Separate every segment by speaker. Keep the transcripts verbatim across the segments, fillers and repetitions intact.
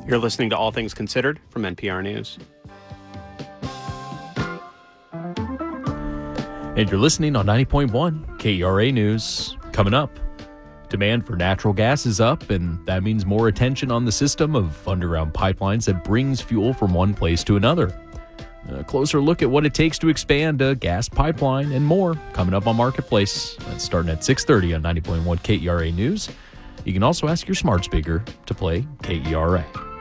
Speaker 1: You're listening to All Things Considered from N P R News.
Speaker 2: And you're listening on ninety point one K E R A News. Coming up, demand for natural gas is up, and that means more attention on the system of underground pipelines that brings fuel from one place to another. A closer look at what it takes to expand a gas pipeline and more coming up on Marketplace. That's starting at six thirty on ninety point one K E R A News. You can also ask your smart speaker to play K E R A.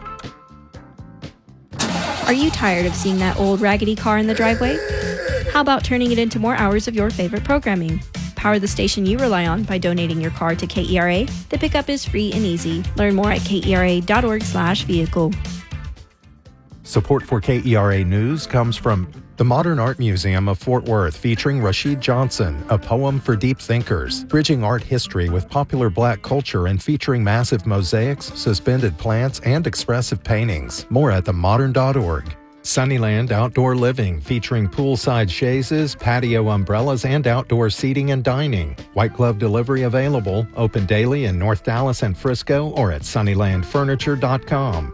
Speaker 3: Are you tired of seeing that old raggedy car in the driveway? How about turning it into more hours of your favorite programming? Power the station you rely on by donating your car to K E R A. The pickup is free and easy. Learn more at kera.org slash vehicle.
Speaker 4: Support for K E R A News comes from the Modern Art Museum of Fort Worth, featuring Rashid Johnson, A Poem for Deep Thinkers, bridging art history with popular black culture and featuring massive mosaics, suspended plants, and expressive paintings. More at the modern dot org. Sunnyland Outdoor Living, featuring poolside chaises, patio umbrellas, and outdoor seating and dining. White glove delivery available, open daily in North Dallas and Frisco, or at sunnyland furniture dot com.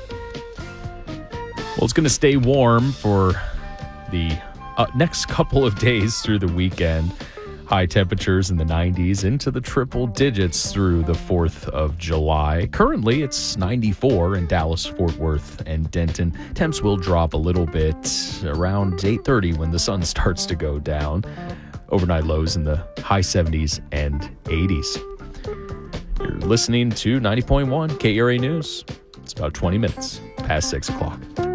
Speaker 2: Well, it's going to stay warm for the uh, next couple of days through the weekend. High temperatures in the nineties into the triple digits through the fourth of July. Currently, it's ninety-four in Dallas, Fort Worth, and Denton. Temps will drop a little bit around eight thirty when the sun starts to go down. Overnight lows in the high seventies and eighties. You're listening to ninety point one K E R A News. It's about twenty minutes past six o'clock.